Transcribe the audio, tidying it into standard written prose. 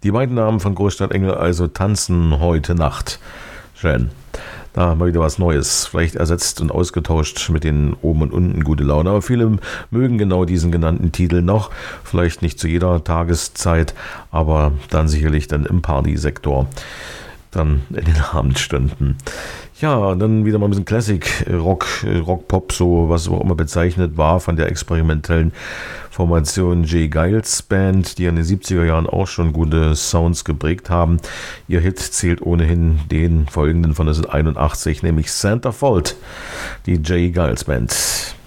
Die beiden Namen von Großstadtengel also tanzen heute Nacht. Schön. Da haben wir wieder was Neues, vielleicht ersetzt und ausgetauscht mit den oben und unten gute Laune. Aber viele mögen genau diesen genannten Titel noch, vielleicht nicht zu jeder Tageszeit, aber dann sicherlich dann im Partysektor, dann in den Abendstunden. Ja, dann wieder mal ein bisschen Classic, Rock, Pop, so was auch immer bezeichnet war von der experimentellen Formation J. Geils Band, die in den 70er Jahren auch schon gute Sounds geprägt haben. Ihr Hit zählt ohnehin den folgenden von 1981, nämlich Centerfold, die J. Geils Band.